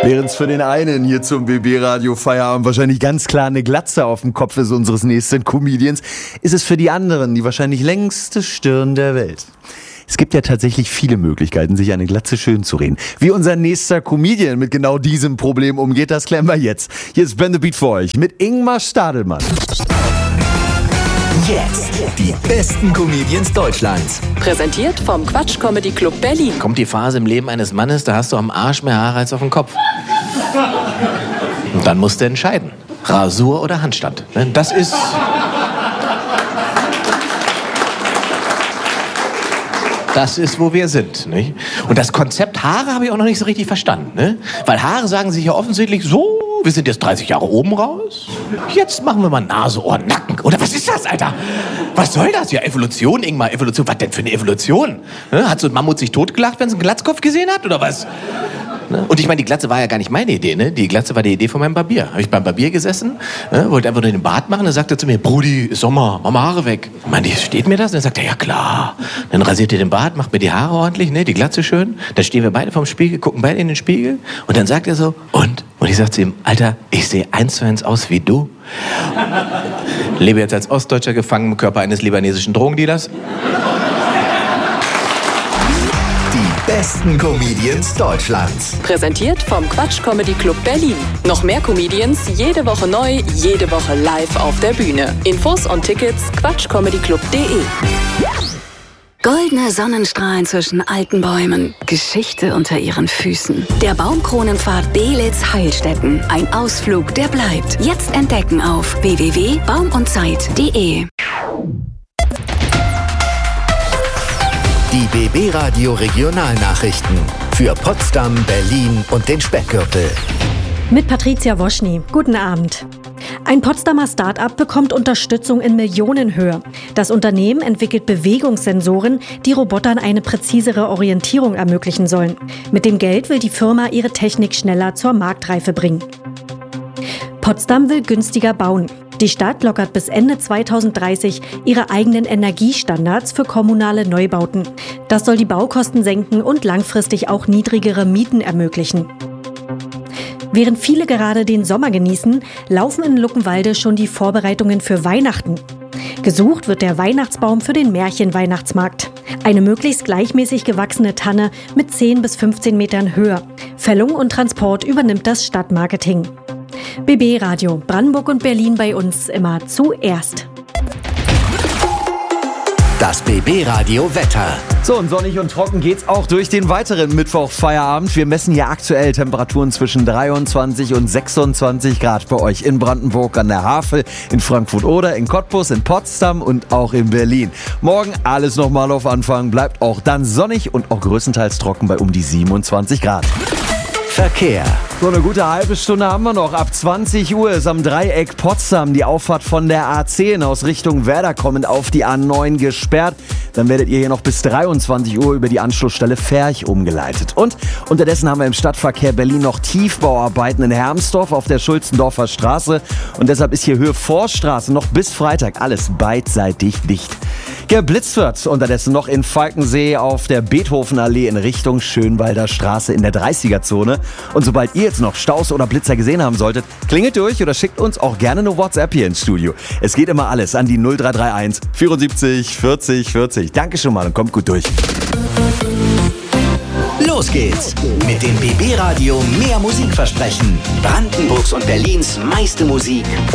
Während es für den einen hier zum BB-Radio Feierabend wahrscheinlich ganz klar eine Glatze auf dem Kopf ist unseres nächsten Comedians, ist es für die anderen die wahrscheinlich längste Stirn der Welt. Es gibt ja tatsächlich viele Möglichkeiten, sich eine Glatze schön zu reden. Wie unser nächster Comedian mit genau diesem Problem umgeht, das klären wir jetzt. Hier ist Ben the Beat für euch mit Ingmar Stadelmann. Jetzt die besten Comedians Deutschlands. Präsentiert vom Quatsch Comedy Club Berlin. Kommt die Phase im Leben eines Mannes, da hast du am Arsch mehr Haare als auf dem Kopf. Und dann musst du entscheiden. Rasur oder Handstand. Das ist... Das ist, wo wir sind. Nicht? Und das Konzept Haare habe ich auch noch nicht so richtig verstanden. Ne? Weil Haare sagen sich ja offensichtlich so, wir sind jetzt 30 Jahre oben raus. Jetzt machen wir mal Nase, Ohren, Nacken. Oder was ist das, Alter? Was soll das? Ja, Evolution, Ingmar, Evolution. Was denn für eine Evolution? Ne? Hat so ein Mammut sich totgelacht, wenn es einen Glatzkopf gesehen hat, oder was? Ne? Und ich meine, die Glatze war ja gar nicht meine Idee. Ne? Die Glatze war die Idee von meinem Barbier. Habe ich beim Barbier gesessen, wollte einfach nur den Bart machen. Dann sagte er zu mir, Brudi, ist Sommer, mach mal Haare weg. Ich meine, steht mir das? Und dann sagt er, ja klar. Dann rasiert er den Bart, macht mir die Haare ordentlich, ne? Die Glatze schön. Dann stehen wir beide vorm Spiegel, gucken beide in den Spiegel. Und dann sagt er so, und? Und ich sag zu ihm, Alter, ich sehe 1:1 aus wie du. Lebe jetzt als Ostdeutscher gefangen im Körper eines libanesischen Drogendealers. Die besten Comedians Deutschlands. Präsentiert vom Quatsch Comedy Club Berlin. Noch mehr Comedians, jede Woche neu, jede Woche live auf der Bühne. Infos und Tickets quatschcomedyclub.de. Goldene Sonnenstrahlen zwischen alten Bäumen, Geschichte unter ihren Füßen. Der Baumkronenpfad Belitz-Heilstätten. Ein Ausflug, der bleibt. Jetzt entdecken auf www.baumundzeit.de. Die BB-Radio Regionalnachrichten für Potsdam, Berlin und den Speckgürtel. Mit Patricia Woschny. Guten Abend. Ein Potsdamer Start-up bekommt Unterstützung in Millionenhöhe. Das Unternehmen entwickelt Bewegungssensoren, die Robotern eine präzisere Orientierung ermöglichen sollen. Mit dem Geld will die Firma ihre Technik schneller zur Marktreife bringen. Potsdam will günstiger bauen. Die Stadt lockert bis Ende 2030 ihre eigenen Energiestandards für kommunale Neubauten. Das soll die Baukosten senken und langfristig auch niedrigere Mieten ermöglichen. Während viele gerade den Sommer genießen, laufen in Luckenwalde schon die Vorbereitungen für Weihnachten. Gesucht wird der Weihnachtsbaum für den Märchenweihnachtsmarkt. Eine möglichst gleichmäßig gewachsene Tanne mit 10 bis 15 Metern Höhe. Fällung und Transport übernimmt das Stadtmarketing. BB Radio, Brandenburg und Berlin bei uns immer zuerst. Das BB-Radio Wetter. So, und sonnig und trocken geht's auch durch den weiteren Mittwoch-Feierabend. Wir messen hier aktuell Temperaturen zwischen 23 und 26 Grad bei euch in Brandenburg an der Havel, in Frankfurt-Oder, in Cottbus, in Potsdam und auch in Berlin. Morgen alles nochmal auf Anfang, bleibt auch dann sonnig und auch größtenteils trocken bei um die 27 Grad. Verkehr. So, eine gute halbe Stunde haben wir noch. Ab 20 Uhr ist am Dreieck Potsdam die Auffahrt von der A10 aus Richtung Werder kommend auf die A9 gesperrt. Dann werdet ihr hier noch bis 23 Uhr über die Anschlussstelle Ferch umgeleitet. Und unterdessen haben wir im Stadtverkehr Berlin noch Tiefbauarbeiten in Hermsdorf auf der Schulzendorfer Straße. Und deshalb ist hier Höhe Forststraße noch bis Freitag alles beidseitig dicht. Geblitzt wird unterdessen noch in Falkensee auf der Beethovenallee in Richtung Schönwalder Straße in der 30er-Zone. Und sobald ihr jetzt noch Staus oder Blitzer gesehen haben solltet, klingelt durch oder schickt uns auch gerne eine WhatsApp hier ins Studio. Es geht immer alles an die 0331 74 40 40. Danke schon mal und kommt gut durch. Los geht's mit dem BB-Radio mehr Musikversprechen. Brandenburgs und Berlins meiste Musik